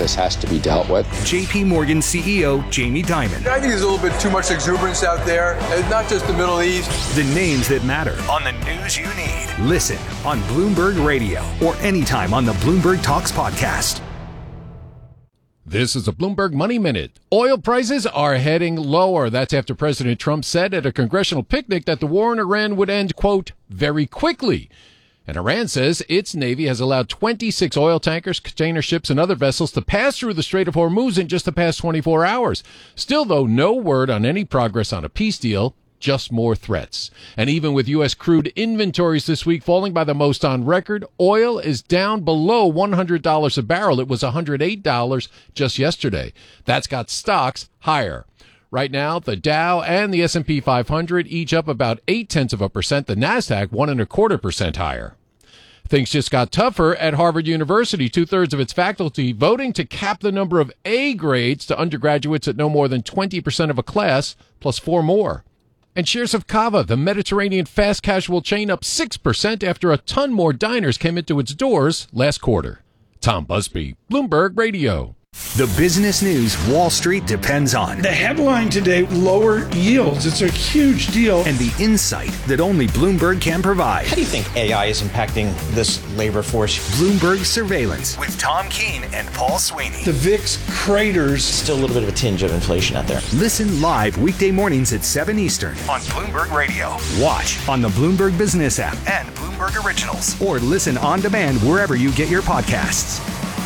this has to be dealt with. JP Morgan CEO Jamie Dimon. I think there's a little bit too much exuberance out there. It's not just the Middle East. The names that matter on the news you need. Listen on Bloomberg Radio or anytime on the Bloomberg Talks podcast. This is a Bloomberg Money Minute. Oil prices are heading lower. That's after President Trump said at a congressional picnic that the war in Iran would end, quote, very quickly. And Iran says its Navy has allowed 26 oil tankers, container ships, and other vessels to pass through the Strait of Hormuz in just the past 24 hours. Still, though, no word on any progress on a peace deal. Just more threats. And even with U.S. crude inventories this week falling by the most on record, oil is down below $100 a barrel. It was $108 just yesterday. That's got stocks higher. Right now, the Dow and the S&P 500 each up about 0.8%. The NASDAQ 1.25% higher. Things just got tougher at Harvard University. 2/3 of its faculty voting to cap the number of A grades to undergraduates at no more than 20% of a class, plus 4 more. And shares of Cava, the Mediterranean fast casual chain, up 6% after a ton more diners came into its doors last quarter. Tom Busby, Bloomberg Radio. The business news Wall Street depends on. The headline today, lower yields. It's a huge deal. And the insight that only Bloomberg can provide. How do you think AI is impacting this labor force? Bloomberg Surveillance with Tom Keene and Paul Sweeney. The VIX craters. Still a little bit of a tinge of inflation out there. Listen live weekday mornings at 7 Eastern on Bloomberg Radio. Watch on the Bloomberg Business app and Bloomberg Originals. Or listen on demand wherever you get your podcasts.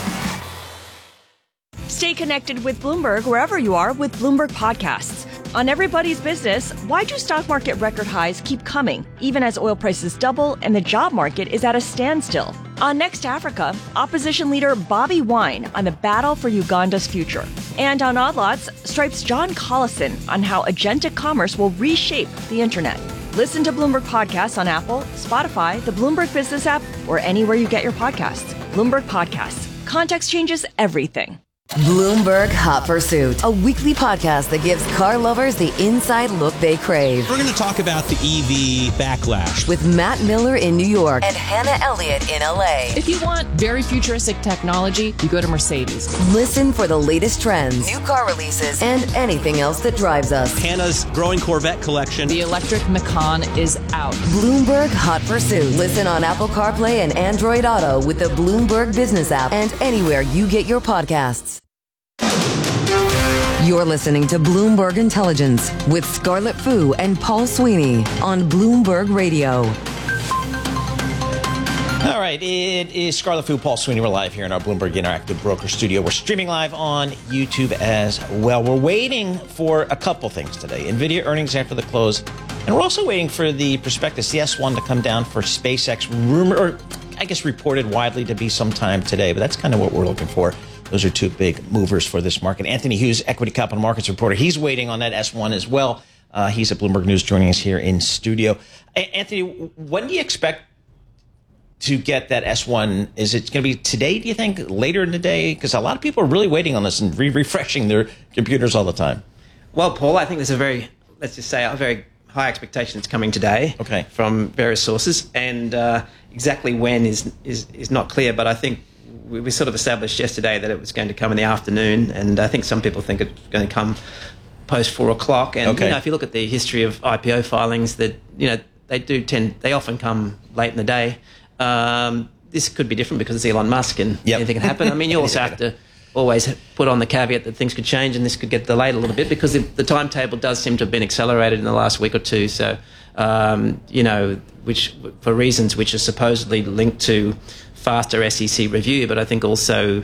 Stay connected with Bloomberg wherever you are with Bloomberg Podcasts. On Everybody's Business, why do stock market record highs keep coming, even as oil prices double and the job market is at a standstill? On Next Africa, opposition leader Bobby Wine on the battle for Uganda's future. And on Odd Lots, Stripe's John Collison on how agentic commerce will reshape the internet. Listen to Bloomberg Podcasts on Apple, Spotify, the Bloomberg Business app, or anywhere you get your podcasts. Bloomberg Podcasts. Context changes everything. Bloomberg Hot Pursuit, a weekly podcast that gives car lovers the inside look they crave. We're going to talk about the EV backlash with Matt Miller in New York and Hannah Elliott in LA. If you want very futuristic technology, you go to Mercedes. Listen for the latest trends, new car releases, and anything else that drives us. Hannah's growing Corvette collection. The electric Macan is out. Bloomberg Hot Pursuit. Listen on Apple CarPlay and Android Auto with the Bloomberg Business app and anywhere you get your podcasts. You're listening to Bloomberg Intelligence with Scarlett Fu and Paul Sweeney on Bloomberg Radio. All right, it is Scarlett Fu, Paul Sweeney. We're live here in our Bloomberg Interactive Broker Studio. We're streaming live on YouTube as well. We're waiting for a couple things today. NVIDIA earnings after the close. And we're also waiting for the prospectus, the S1, to come down for SpaceX. Reported widely to be sometime today. But that's kind of what we're looking for. Those are two big movers for this market. Anthony Hughes, Equity Capital Markets reporter. He's waiting on that S1 as well. He's at Bloomberg News joining us here in studio. Anthony, when do you expect to get that S1? Is it going to be today, do you think? Later in the day? Because a lot of people are really waiting on this and refreshing their computers all the time. Well, Paul, I think there's a very high expectation it's coming today from various sources. And exactly when is not clear, but I think we sort of established yesterday that it was going to come in the afternoon, and I think some people think it's going to come post 4 o'clock. And if you look at the history of IPO filings, that they often come late in the day. This could be different because it's Elon Musk and anything can happen. I mean, you also have to always put on the caveat that things could change and this could get delayed a little bit because the timetable does seem to have been accelerated in the last week or two. So, which for reasons which are supposedly linked to faster SEC review, but I think also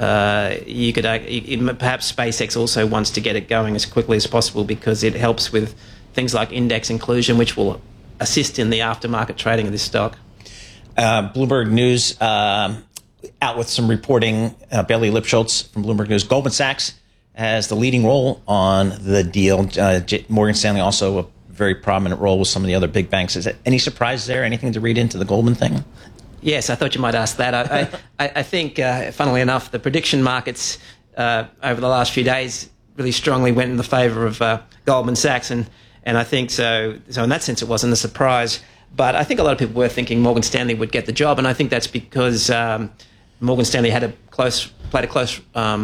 perhaps SpaceX also wants to get it going as quickly as possible because it helps with things like index inclusion, which will assist in the aftermarket trading of this stock. Bloomberg News out with some reporting. Bailey Lipschultz from Bloomberg News. Goldman Sachs has the leading role on the deal. Morgan Stanley also a very prominent role with some of the other big banks. Is there any surprise there? Anything to read into the Goldman thing? Yes, I thought you might ask that. I think, funnily enough, the prediction markets over the last few days really strongly went in the favour of Goldman Sachs, and I think so in that sense it wasn't a surprise. But I think a lot of people were thinking Morgan Stanley would get the job, and I think that's because Morgan Stanley played a close